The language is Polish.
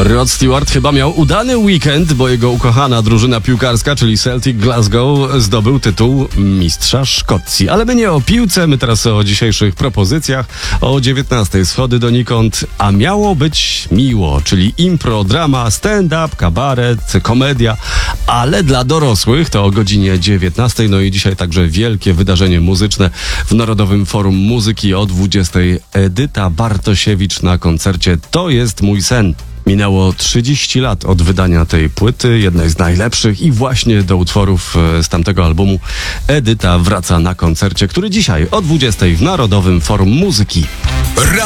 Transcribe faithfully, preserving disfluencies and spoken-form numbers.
Rod Stewart chyba miał udany weekend, bo jego ukochana drużyna piłkarska, czyli Celtic Glasgow, zdobył tytuł mistrza Szkocji. Ale my nie o piłce, my teraz o dzisiejszych propozycjach. O dziewiętnastej schody donikąd, a miało być miło, czyli impro, drama, stand-up, kabaret, komedia, ale dla dorosłych to o godzinie dziewiętnastej. No i dzisiaj także wielkie wydarzenie muzyczne w Narodowym Forum Muzyki o dwudziestej. Edyta Bartosiewicz na koncercie To jest mój sen. Minęło trzydzieści lat od wydania tej płyty, jednej z najlepszych, i właśnie do utworów z tamtego albumu Edyta wraca na koncercie, który dzisiaj o dwudziestej w Narodowym Forum Muzyki.